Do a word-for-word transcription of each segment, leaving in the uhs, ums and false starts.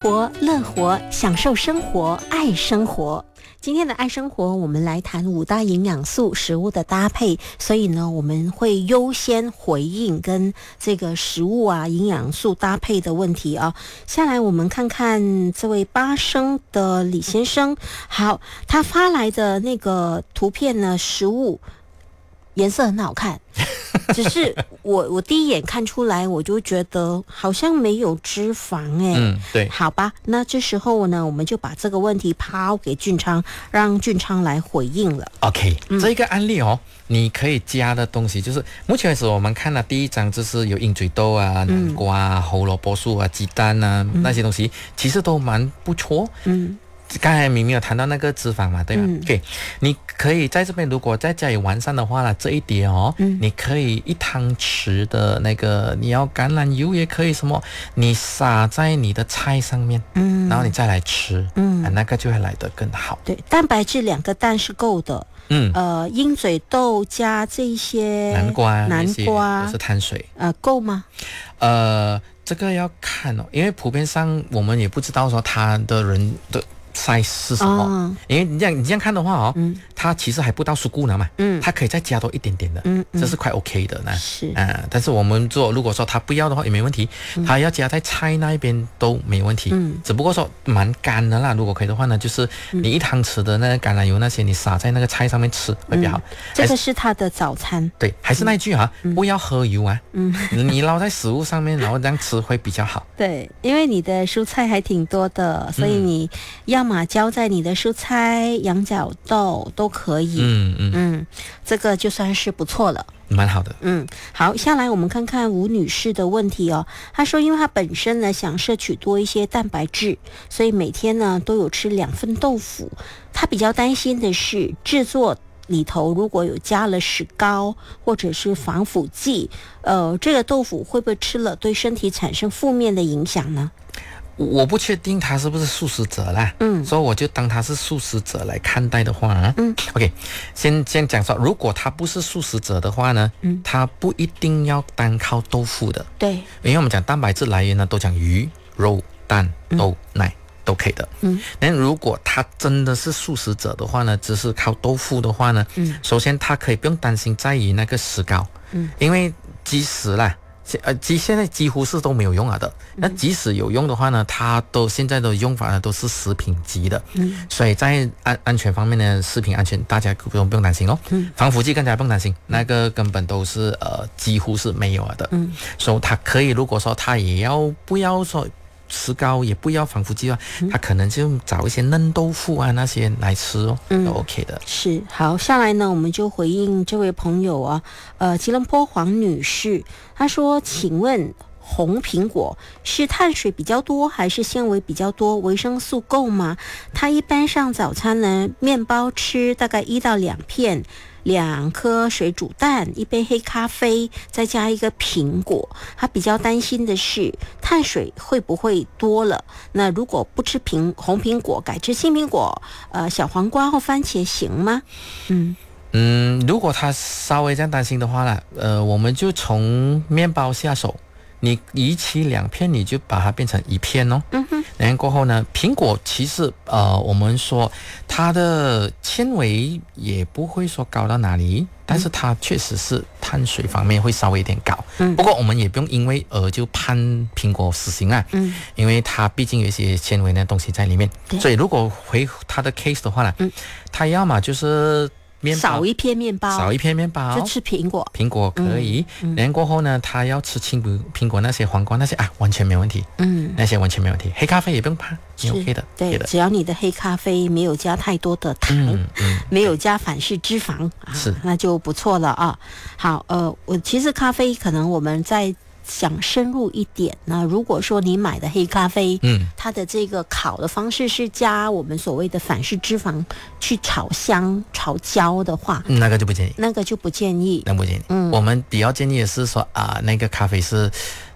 活、乐活，享受生活，爱生活。今天的爱生活，我们来谈五大营养素食物的搭配，所以呢，我们会优先回应跟这个食物啊营养素搭配的问题啊。下来我们看看这位八生的李先生，好，他发来的那个图片呢，食物颜色很好看。只是我我第一眼看出来，我就觉得好像没有脂肪哎、欸， 嗯，对， 好吧，那这时候呢，我们就把这个问题抛给俊昌，让俊昌来回应了。 OK，、嗯、这个案例哦，你可以加的东西就是，目前为止我们看了第一章，就是有鹰嘴豆啊、南瓜啊、胡萝卜素啊、鸡蛋啊、嗯、那些东西，其实都蛮不错。嗯。刚才明明有谈到那个脂肪嘛，对吧、嗯、？OK， 你可以在这边如果再加以完善的话呢，这一碟哦，嗯、你可以一汤匙的那个，你要橄榄油也可以，什么你撒在你的菜上面，嗯，然后你再来吃，嗯、啊，那个就会来得更好。 对，蛋白质两个蛋是够的。嗯，呃，鹰嘴豆加这些南瓜， 南瓜都是碳水， 呃，够吗？ 呃，这个要看哦，因为普遍上我们也不知道说他的人的size 是什么、哦、因为你这样你这样看的话哦、嗯、它其实还不到蔬菇呢嘛，嗯，它可以再加多一点点的，嗯，嗯这是快 OK 的呢， 是啊、呃，但是我们做如果说他不要的话也没问题，嗯、他要加在菜那一边都没问题，嗯，只不过说蛮干的啦，如果可以的话呢，就是你一汤匙的那个橄榄油那些你撒在那个菜上面吃会比较好、嗯、 这个是他的早餐， 对，还是那一句啊、嗯、不要喝油啊，嗯，你捞在食物上面然后这样吃会比较好， 对，因为你的蔬菜还挺多的，所以你要么浇在你的蔬菜、羊角豆都可以，嗯嗯嗯，这个就算是不错了， 蛮好的。 嗯，好，下来我们看看吴女士的问题哦。她说，因为她本身呢想摄取多一些蛋白质，所以每天呢都有吃两份豆腐。她比较担心的是制作里头如果有加了石膏或者是防腐剂，呃，这个豆腐会不会吃了对身体产生负面的影响呢？ 我不确定他是不是素食者啦，嗯，所以我就当他是素食者来看待的话啊，嗯 ，OK， 先先讲说，如果他不是素食者的话呢，嗯，他不一定要单靠豆腐的， 对， 因为我们讲蛋白质来源呢，都讲鱼、肉、蛋、豆、嗯、奶都可以的，嗯，那如果他真的是素食者的话呢，只是靠豆腐的话呢，嗯，首先他可以不用担心在于那个石膏，嗯，因为即使啦。呃，几现在几乎是都没有用了的。那即使有用的话呢，它都现在的用法呢都是食品级的，嗯，所以在安安全方面呢，食品安全大家不用不用担心哦。嗯，防腐剂更加不用担心，那个根本都是呃几乎是没有了的。嗯，所以它可以，如果说它也要不要说石膏，也不要防腐剂啊，嗯、它可能就找一些嫩豆腐啊那些来吃哦，嗯、都 OK 的。 是，好，下来呢，我们就回应这位朋友啊，呃，吉隆坡黄女士，她说，请问红苹果是碳水比较多还是纤维比较多？维生素够吗？她一般上早餐呢，面包吃大概一到两片。两颗水煮蛋，一杯黑咖啡，再加一个苹果。他比较担心的是碳水会不会多了？那如果不吃苹红苹果，改吃青苹果，呃，小黄瓜或番茄行吗？嗯嗯，如果他稍微这样担心的话呢，呃，我们就从面包下手。你与其两片，你就把它变成一片哦。嗯哼。然后过后呢，苹果其实呃，我们说它的纤维也不会说高到哪里，但是它确实是碳水方面会稍微有点高。嗯。不过我们也不用因为而就判苹果死刑啊。嗯。因为它毕竟有一些纤维的东西在里面，所以如果回它的 case 的话呢，嗯，它要么就是面包少一片面包， 少一片面包， 就吃苹果， 苹果可以。嗯，然后过后呢，他要吃青苹果那些黄瓜那些啊，完全没问题。嗯，那些完全没问题。黑咖啡也不用怕，也 OK 的。 对，只要你的黑咖啡没有加太多的糖，嗯嗯、没有加反式脂肪啊，是那就不错了啊。好，呃，我其实咖啡可能我们在。想深入一点呢，如果说你买的黑咖啡，嗯，它的这个烤的方式是加我们所谓的反式脂肪去炒香、炒焦的话， 嗯、那个就不建议， 那个就不建议， 那不建议。嗯，我们比较建议的是说啊、呃，那个咖啡是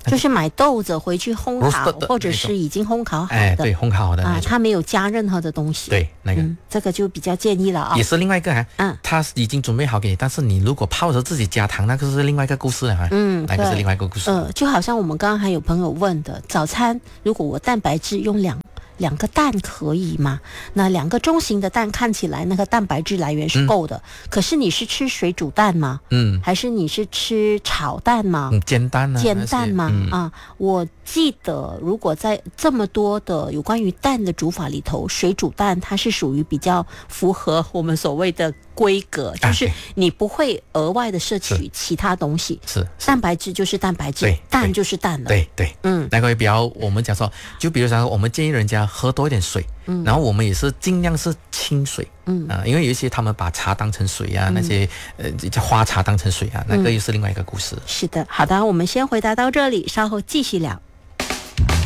就是买豆子回去烘烤，或者是已经烘烤好的， 哎，对，烘烤好的啊，它没有加任何的东西。 对，那个、 嗯、这个就比较建议了啊。 也是另外一个啊， 嗯， 它已经准备好给你，但是你如果泡着自己加糖，那个是另外一个故事了啊。 嗯， 那个是另外一个故事。 呃，就好像我们刚刚还有朋友问的，早餐如果我蛋白质用两。两个蛋可以吗？那两个中型的蛋看起来那个蛋白质来源是够的，嗯、可是你是吃水煮蛋吗？嗯，还是你是吃炒蛋吗？ 嗯、煎蛋啊， 煎蛋吗？ 嗯、 啊，我记得如果在这么多的有关于蛋的煮法里头，水煮蛋它是属于比较符合我们所谓的规格，就是你不会额外的摄取其他东西， 是蛋白质就是蛋白质，蛋就是蛋了。 对对，嗯，那个比较我们讲说，就比如说我们建议人家喝多一点水，嗯，然后我们也是尽量是清水，嗯啊、呃，因为有一些他们把茶当成水啊，嗯、那些呃花茶当成水啊，那个又是另外一个故事。 是的，好的，我们先回答到这里，稍后继续聊。